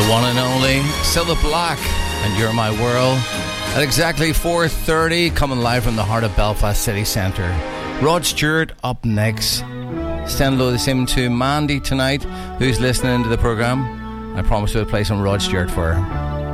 one and only Cilla Black and You're My World at exactly 4:30, coming live from the heart of Belfast City Centre. Rod Stewart up next. Stand hello the same to Mandy tonight, who's listening to the programme. I promised I would play some Rod Stewart for her.